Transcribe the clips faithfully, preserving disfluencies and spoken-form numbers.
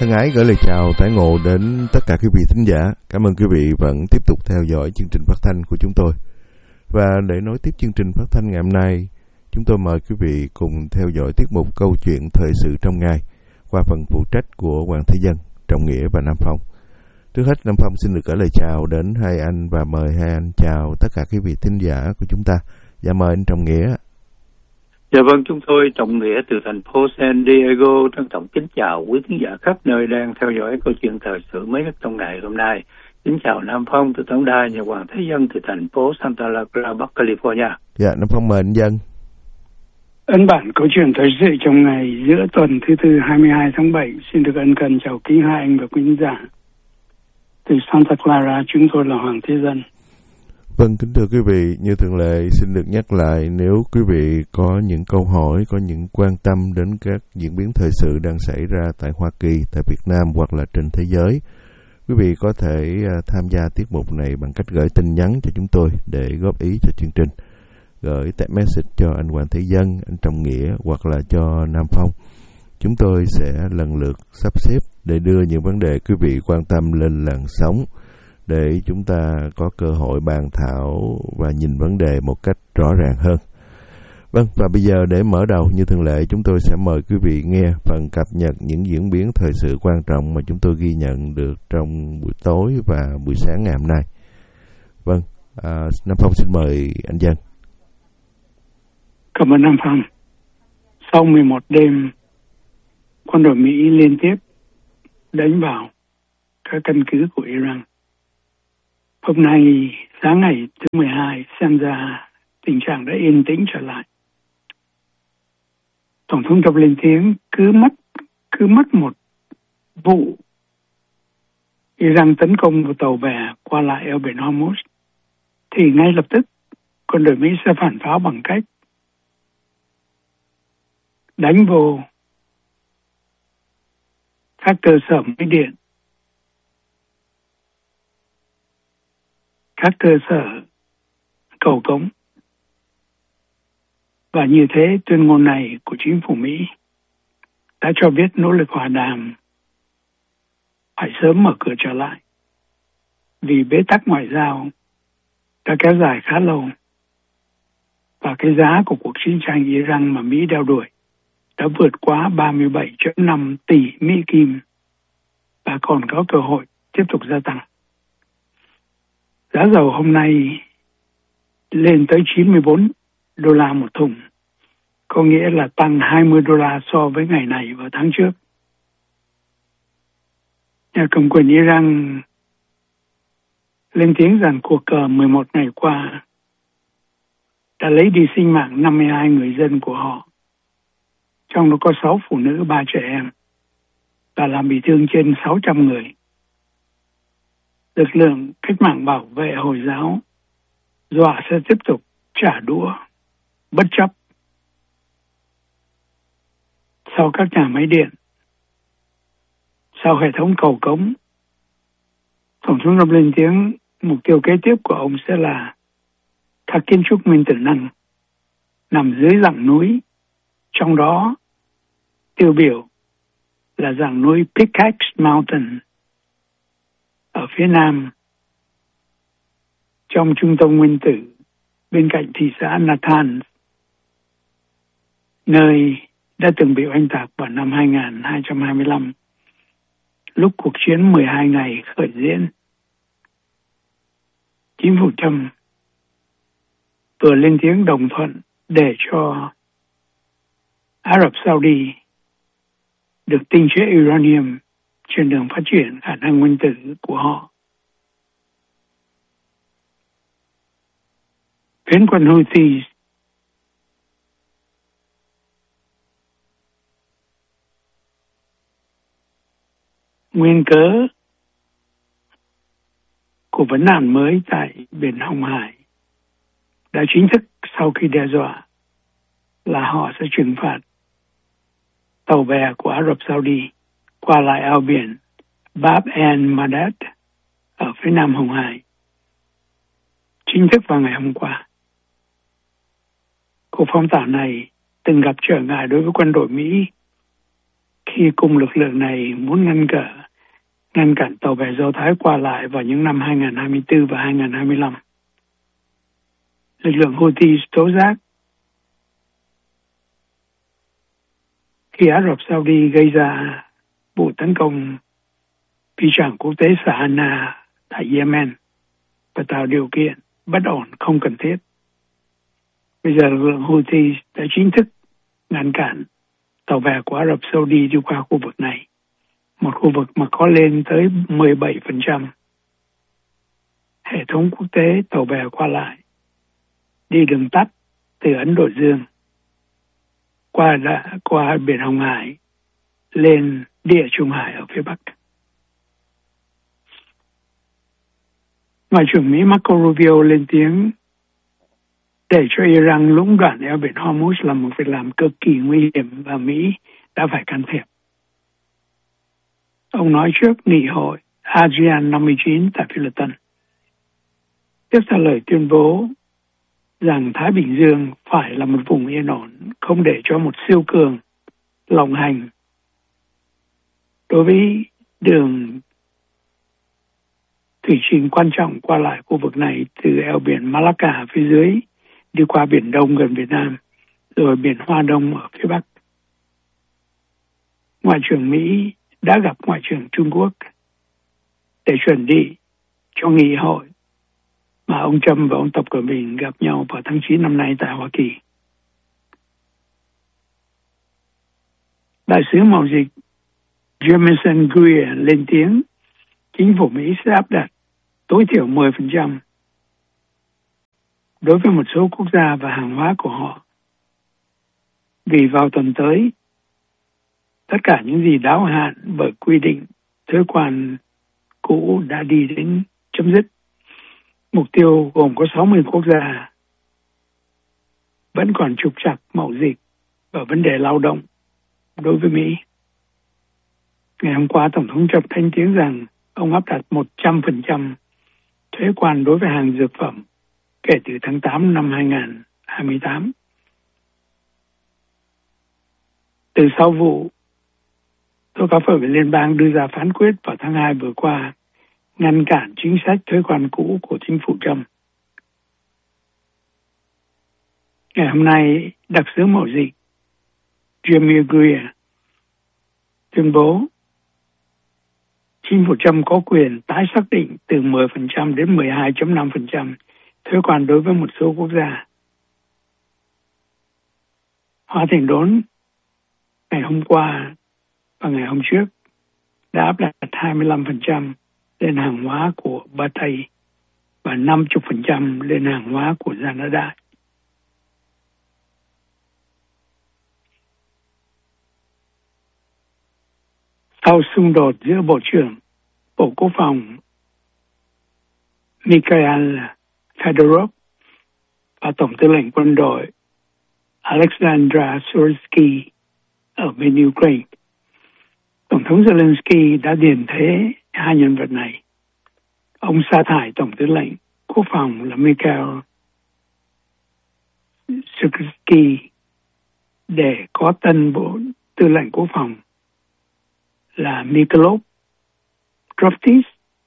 Thân ái gửi lời chào tái ngộ đến tất cả quý vị thính giả. Cảm ơn quý vị vẫn tiếp tục theo dõi chương trình phát thanh của chúng tôi. Và để nối tiếp chương trình phát thanh ngày hôm nay, chúng tôi mời quý vị cùng theo dõi tiết mục Câu chuyện thời sự trong ngày qua phần phụ trách của Hoàng Thế Dân, Trọng Nghĩa và Nam Phong. Trước hết, Nam Phong xin được gửi lời chào đến hai anh và mời hai anh chào tất cả quý vị thính giả của chúng ta. Dạ mời anh Trọng Nghĩa. Dạ vâng, chúng tôi Trọng Nghĩa từ thành phố San Diego trân trọng kính chào quý khán giả khắp nơi đang theo dõi câu chuyện thời sự mới nhất trong ngày hôm nay. Kính chào Nam Phong từ tổng đài nhà Hoàng Thế Dân từ thành phố Santa Clara, Bắc California. Dạ, Nam Phong mời anh Dân. Ấn bản câu chuyện thời sự trong ngày giữa tuần thứ tư hai mươi hai tháng bảy xin được ân cần chào quý hai anh và quý khán giả. Từ Santa Clara, chúng tôi là Hoàng Thế Dân. Vâng, kính thưa quý vị, như thường lệ xin được nhắc lại, nếu quý vị có những câu hỏi, có những quan tâm đến các diễn biến thời sự đang xảy ra tại Hoa Kỳ, tại Việt Nam hoặc là trên thế giới, quý vị có thể tham gia tiết mục này bằng cách gửi tin nhắn cho chúng tôi để góp ý cho chương trình. Gửi text message cho anh Hoàng Thế Dân, anh Trọng Nghĩa hoặc là cho Nam Phong. Chúng tôi sẽ lần lượt sắp xếp để đưa những vấn đề quý vị quan tâm lên làn sóng, để chúng ta có cơ hội bàn thảo và nhìn vấn đề một cách rõ ràng hơn. Vâng, và bây giờ để mở đầu như thường lệ, chúng tôi sẽ mời quý vị nghe phần cập nhật những diễn biến thời sự quan trọng mà chúng tôi ghi nhận được trong buổi tối và buổi sáng ngày hôm nay. Vâng, à, Nam Phong xin mời anh Dân. Cảm ơn Nam Phong. Sau mười một đêm, quân đội Mỹ liên tiếp đánh vào các căn cứ của Iran. Hôm nay, sáng ngày thứ mười hai, xem ra tình trạng đã yên tĩnh trở lại. Tổng thống Trump lên tiếng cứ mất cứ mất một vụ Iran tấn công vào tàu bè qua lại eo biển Hormuz, thì ngay lập tức quân đội Mỹ sẽ phản pháo bằng cách đánh vô các cơ sở máy điện, các cơ sở cầu cống. Và như thế, tuyên ngôn này của chính phủ Mỹ đã cho biết nỗ lực hòa đàm phải sớm mở cửa trở lại, vì bế tắc ngoại giao đã kéo dài khá lâu và cái giá của cuộc chiến tranh Iran mà Mỹ đeo đuổi đã vượt quá ba mươi bảy phẩy năm tỷ Mỹ Kim và còn có cơ hội tiếp tục gia tăng. Giá dầu hôm nay lên tới chín mươi bốn đô la một thùng, có nghĩa là tăng hai mươi đô la so với ngày này vào tháng trước. Nhà cầm quyền Iran lên tiếng rằng cuộc cờ mười một ngày qua đã lấy đi sinh mạng năm mươi hai người dân của họ, trong đó có sáu phụ nữ, ba trẻ em, và làm bị thương trên sáu trăm người. Lực lượng cách mạng bảo vệ Hồi giáo dọa sẽ tiếp tục trả đũa bất chấp. Sau các nhà máy điện, sau hệ thống cầu cống, Tổng thống Trump lên tiếng mục tiêu kế tiếp của ông sẽ là các kiến trúc nguyên tử năng nằm dưới dạng núi, trong đó tiêu biểu là dạng núi Pickaxe Mountain ở phía nam, trong trung tâm nguyên tử bên cạnh thị xã Natanz, nơi đã từng bị oanh tạc vào năm hai nghìn hai trăm hai mươi lăm, lúc cuộc chiến mười hai ngày khởi diễn. Chính phủ Trump vừa lên tiếng đồng thuận để cho Ả Rập Saudi được tinh chế uranium trên đường phát triển khả năng nguyên tử của họ. Phiến quân Houthi nguyên cớ của vấn nạn mới tại biển Hồng Hải đã chính thức sau khi đe dọa là họ sẽ trừng phạt tàu bè của Ả Rập Saudi qua lại eo biển Bab el-Mandeb ở phía nam Hồng Hải. Chính thức vào ngày hôm qua, cuộc phong tỏa này từng gặp trở ngại đối với quân đội Mỹ khi cùng lực lượng này muốn ngăn cản ngăn cản tàu bè Do Thái qua lại vào những năm hai nghìn không trăm hai mươi tư và hai nghìn không trăm hai mươi lăm. Lực lượng Houthi tố giác khi Ả Rập Saudi gây ra vụ tấn công phi trạm quốc tế Sahana tại Yemen và tạo điều kiện bất ổn không cần thiết. Bây giờ lực lượng Houthi đã chính thức ngăn cản tàu bè của Ả Rập Saudi đi qua khu vực này, một khu vực mà có lên tới mười bảy phần trăm hệ thống quốc tế tàu bè qua lại đi đường tắt từ Ấn Độ Dương qua đã qua biển Hồng Hải lên Địa Trung Hải ở phía Bắc. Ngoại trưởng Mỹ Marco Rubio lên tiếng để cho Iran lũng đoạn eo biển Hormuz là một việc làm cực kỳ nguy hiểm và Mỹ đã phải can thiệp. Ông nói trước nghị hội ASEAN năm mươi chín tại Philippines. Tiếp theo lời tuyên bố rằng Thái Bình Dương phải là một vùng yên ổn, không để cho một siêu cường lộng hành đối với đường thủy trình quan trọng qua lại khu vực này từ eo biển Malacca phía dưới đi qua Biển Đông gần Việt Nam, rồi biển Hoa Đông ở phía Bắc. Ngoại trưởng Mỹ đã gặp Ngoại trưởng Trung Quốc để chuẩn bị cho nghị hội mà ông Trump và ông Tập Cận Bình gặp nhau vào tháng chín năm nay tại Hoa Kỳ. Đại sứ mậu dịch Jamieson Greer lên tiếng chính phủ Mỹ sẽ áp đặt tối thiểu mười phần trăm đối với một số quốc gia và hàng hóa của họ. Vì vào tuần tới, tất cả những gì đáo hạn bởi quy định thuế quan cũ đã đi đến chấm dứt. Mục tiêu gồm có sáu mươi quốc gia vẫn còn trục trặc mậu dịch ở vấn đề lao động đối với Mỹ. Ngày hôm qua, Tổng thống Trump thanh tiếng rằng ông áp đặt một trăm phần trăm thuế quan đối với hàng dược phẩm kể từ tháng tám năm hai nghìn không trăm hai mươi tám. Từ sau vụ Tố cáo phở Liên bang đưa ra phán quyết vào tháng hai vừa qua ngăn cản chính sách thuế quan cũ của chính phủ Trump. Ngày hôm nay, đặc sứ mậu dịch Jamie Greer tuyên bố chính phủ Trump có quyền tái xác định từ mười phần trăm đến mười hai phẩy năm phần trăm thuế quan đối với một số quốc gia. Hoa Thành Đốn ngày hôm qua và ngày hôm trước đã áp đặt hai mươi lăm phần trăm lên hàng hóa của Ba Tây và năm mươi phần trăm lên hàng hóa của Canada. Sau xung đột giữa Bộ trưởng Bộ Quốc phòng Mikhail Fedorov và Tổng tư lệnh quân đội Alexander Sursky ở bên Ukraine, Tổng thống Zelensky đã điền thế hai nhân vật này. Ông sa thải Tổng tư lệnh Quốc phòng là Mikhail Sursky để có tân Bộ tư lệnh Quốc phòng là Mikhail Droftis,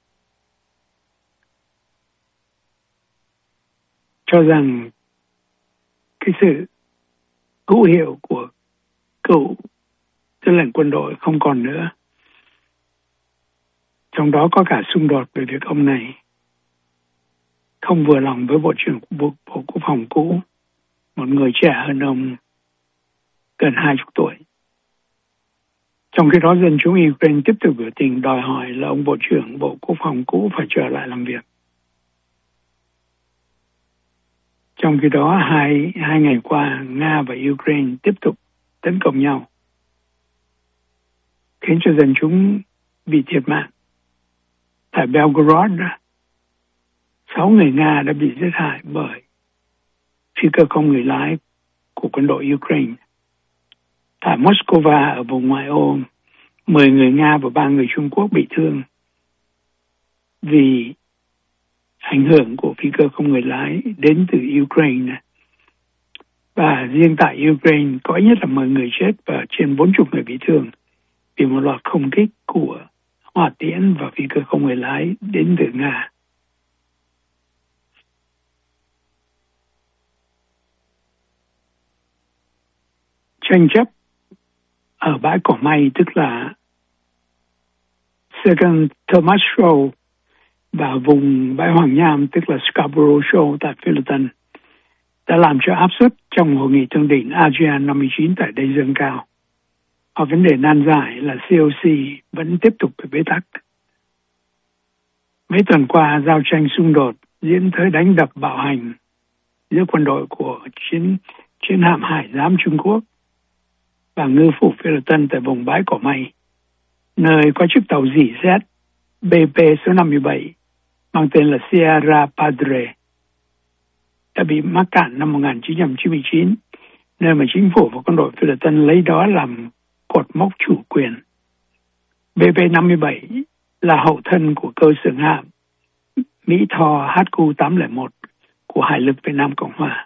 cho rằng cái sự hữu hiệu của cựu tư lệnh quân đội không còn nữa. Trong đó có cả xung đột về việc ông này không vừa lòng với Bộ trưởng Bộ, Bộ Quốc phòng cũ, một người trẻ hơn ông gần hai mươi tuổi. Trong khi đó, dân chúng Ukraine tiếp tục biểu tình đòi hỏi là ông Bộ trưởng Bộ Quốc phòng cũ phải trở lại làm việc. Trong khi đó, hai, hai ngày qua, Nga và Ukraine tiếp tục tấn công nhau, khiến cho dân chúng bị thiệt mạng. Tại Belgorod, sáu người Nga đã bị giết hại bởi phi cơ không người lái của quân đội Ukraine. Tại Moscow ở vùng ngoại ô, mười người Nga và ba người Trung Quốc bị thương vì ảnh hưởng của phi cơ không người lái đến từ Ukraine. Và riêng tại Ukraine có ít nhất là mười người chết và trên bốn mươi người bị thương vì một loạt không kích của hỏa tiễn và phi cơ không người lái đến từ Nga. Tranh chấp ở bãi cỏ may, tức là Second Thomas Shoal, và vùng bãi Hoàng Nham, tức là Scarborough Shoal tại Philippines, đã làm cho áp suất trong hội nghị thượng đỉnh a sê an năm mươi chín tại đây dâng cao. Và vấn đề nan giải là xê o xê vẫn tiếp tục bị bế tắc. Mấy tuần qua, giao tranh xung đột diễn tới đánh đập bạo hành giữa quân đội của chiến, chiến hạm hải giám Trung Quốc và ngư phủ Philippines tại vùng bãi cỏ may, nơi có chiếc tàu dỉ xét bê pê số năm mươi bảy mang tên là Sierra Padre đã bị mắc cạn năm một nghìn chín trăm chín mươi chín, nơi mà chính phủ và quân đội Philippines lấy đó làm cột mốc chủ quyền. bê pê năm mươi bảy là hậu thân của cơ xưởng hạm Mỹ Tho H Q tám không một của Hải lực Việt Nam Cộng Hòa.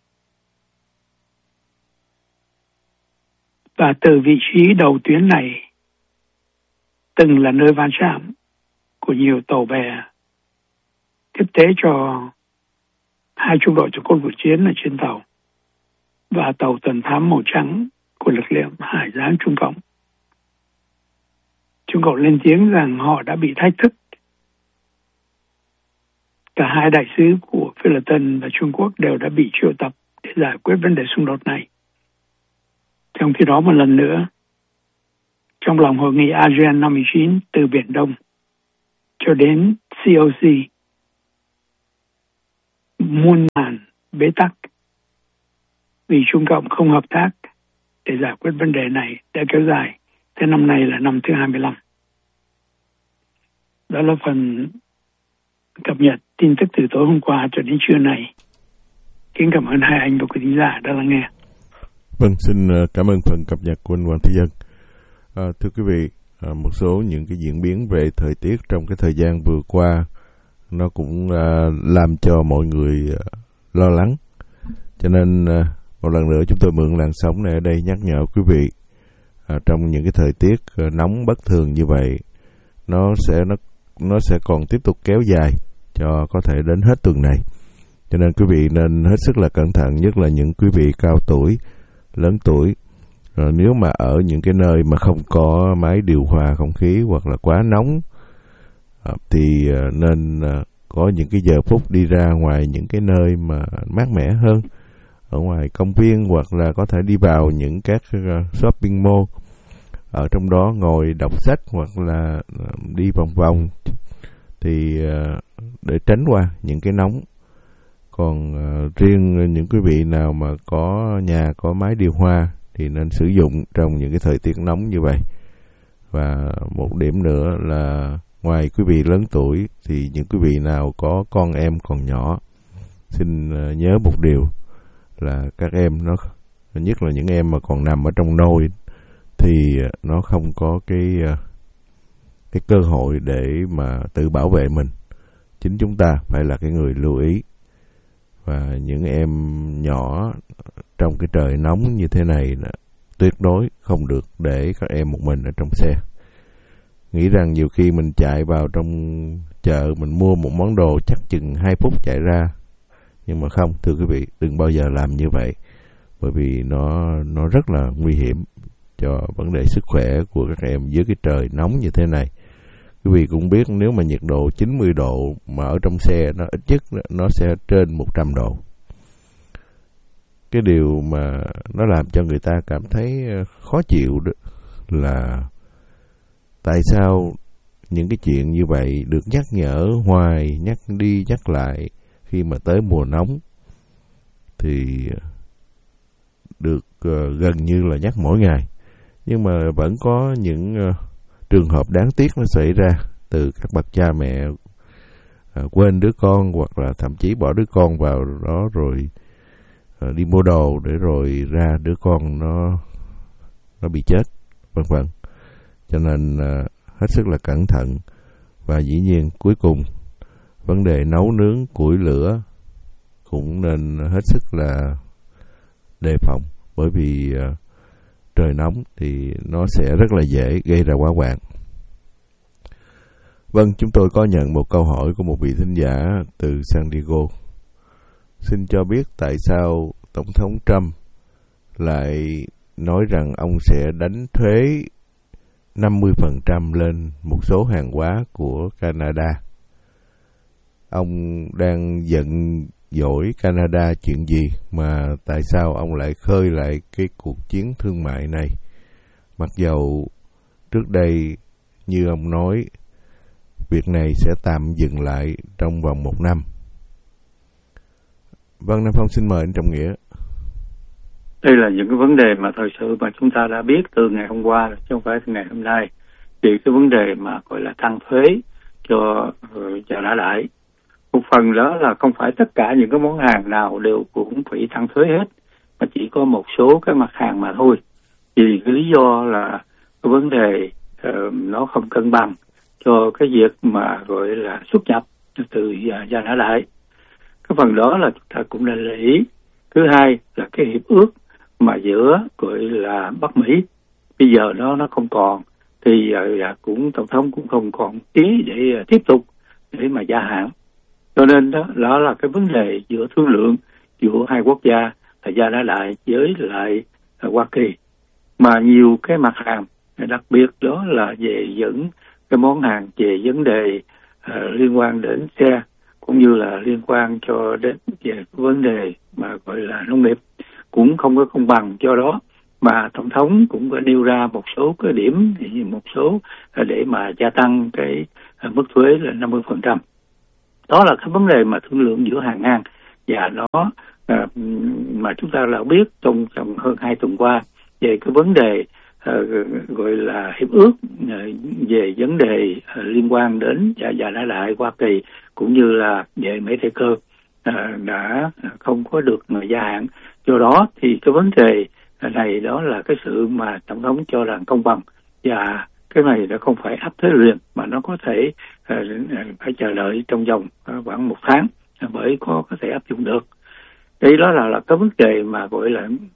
Và từ vị trí đầu tuyến này từng là nơi va chạm của nhiều tàu bè tiếp tế cho hai trung đội cho quân cuộc chiến ở trên tàu và tàu tuần thám màu trắng của lực lượng hải giám Trung Cộng. Trung Cộng lên tiếng rằng họ đã bị thách thức. Cả hai đại sứ của Philippines và Trung Quốc đều đã bị triệu tập để giải quyết vấn đề xung đột này. Trong khi đó một lần nữa, trong lòng hội nghị a sê an năm mươi chín từ Biển Đông cho đến xê o xê, muôn ngàn bế tắc vì Trung Cộng không hợp tác để giải quyết vấn đề này đã kéo dài tới năm nay là năm thứ hai mươi lăm. Đó là phần cập nhật tin tức từ tối hôm qua cho đến trưa này. Kính cảm ơn hai anh và quý thính giả đã lắng nghe. Vâng, xin cảm ơn phần cập nhật của anh Hoàng Thế Dân. À, thưa quý vị, à, một số những cái diễn biến về thời tiết trong cái thời gian vừa qua nó cũng à, làm cho mọi người à, lo lắng. Cho nên à, một lần nữa chúng tôi mượn làn sóng này ở đây nhắc nhở quý vị, à, trong những cái thời tiết à, nóng bất thường như vậy, nó sẽ nó nó sẽ còn tiếp tục kéo dài cho có thể đến hết tuần này. Cho nên quý vị nên hết sức là cẩn thận, nhất là những quý vị cao tuổi, lớn tuổi. Rồi nếu mà ở những cái nơi mà không có máy điều hòa không khí hoặc là quá nóng thì nên có những cái giờ phút đi ra ngoài những cái nơi mà mát mẻ hơn, ở ngoài công viên hoặc là có thể đi vào những các shopping mall, ở trong đó ngồi đọc sách hoặc là đi vòng vòng thì để tránh qua những cái nóng. Còn uh, riêng những quý vị nào mà có nhà có máy điều hòa thì nên sử dụng trong những cái thời tiết nóng như vậy. Và một điểm nữa là ngoài quý vị lớn tuổi thì những quý vị nào có con em còn nhỏ, xin uh, nhớ một điều là các em nó, nhất là những em mà còn nằm ở trong nôi, thì uh, nó không có cái uh, cái cơ hội để mà tự bảo vệ mình. Chính chúng ta phải là cái người lưu ý. Và những em nhỏ trong cái trời nóng như thế này tuyệt đối không được để các em một mình ở trong xe. Nghĩ rằng nhiều khi mình chạy vào trong chợ, mình mua một món đồ chắc chừng hai phút chạy ra. Nhưng mà không, thưa quý vị, đừng bao giờ làm như vậy. Bởi vì nó, nó rất là nguy hiểm cho vấn đề sức khỏe của các em dưới cái trời nóng như thế này. Quý vị cũng biết nếu mà nhiệt độ chín mươi độ mà ở trong xe, nó ít nhất nó sẽ trên một trăm độ. Cái điều mà nó làm cho người ta cảm thấy khó chịu đó là tại sao những cái chuyện như vậy được nhắc nhở hoài, nhắc đi nhắc lại khi mà tới mùa nóng thì được uh, gần như là nhắc mỗi ngày. Nhưng mà vẫn có những uh, trường hợp đáng tiếc nó xảy ra từ các bậc cha mẹ à, quên đứa con hoặc là thậm chí bỏ đứa con vào đó rồi à, đi mua đồ để rồi ra đứa con nó nó bị chết, vân vân. Cho nên à, hết sức là cẩn thận. Và dĩ nhiên cuối cùng vấn đề nấu nướng củi lửa cũng nên hết sức là đề phòng, bởi vì à, trời nóng thì nó sẽ rất là dễ gây ra hỏa hoạn. Vâng, chúng tôi có nhận một câu hỏi của một vị thính giả từ San Diego. Xin cho biết tại sao Tổng thống Trump lại nói rằng ông sẽ đánh thuế năm mươi phần trăm lên một số hàng hóa của Canada. Ông đang giận dỗi Canada chuyện gì mà tại sao ông lại khơi lại cái cuộc chiến thương mại này? Mặc dầu trước đây như ông nói, việc này sẽ tạm dừng lại trong vòng một năm. Vâng, Nam Phong xin mời anh Trọng Nghĩa. Đây là những cái vấn đề mà thời sự mà chúng ta đã biết từ ngày hôm qua, chứ không phải từ ngày hôm nay. Thì cái vấn đề mà gọi là tăng thuế cho cho đã lại. Một phần đó là không phải tất cả những cái món hàng nào đều cũng phải tăng thuế hết, mà chỉ có một số cái mặt hàng mà thôi. Vì cái lý do là cái vấn đề uh, nó không cân bằng cho cái việc mà gọi là xuất nhập từ gia nã đại. Cái phần đó là chúng ta cũng nên lưu ý. Thứ hai là cái hiệp ước mà giữa gọi là Bắc Mỹ bây giờ nó nó không còn, thì uh, cũng tổng thống cũng không còn ký để uh, tiếp tục để mà gia hạn. Cho nên đó, đó là cái vấn đề giữa thương lượng giữa hai quốc gia là gia nã đại với lại uh, Hoa Kỳ. Mà nhiều cái mặt hàng, đặc biệt đó là về dẫn cái món hàng về vấn đề uh, liên quan đến xe, cũng như là liên quan cho đến về vấn đề mà gọi là nông nghiệp, cũng không có công bằng. Do đó mà tổng thống cũng có nêu ra một số cái điểm, một số để mà gia tăng cái uh, mức thuế là năm mươi phần trăm. Đó là cái vấn đề mà thương lượng giữa hàng ngang, và nó uh, mà chúng ta đã biết trong, trong hơn hai tuần qua về cái vấn đề uh, gọi là hiệp ước uh, về vấn đề uh, liên quan đến và gia nã đại Hoa Kỳ, cũng như là về Mỹ Tây Cơ uh, đã không có được gia hạn. Do đó thì cái vấn đề này đó là cái sự mà tổng thống cho rằng công bằng, và cái này nó không phải áp thuế liền, mà nó có thể uh, phải chờ đợi trong vòng uh, khoảng một tháng mới có có thể áp dụng được. Đây đó là là cái vấn đề mà gọi là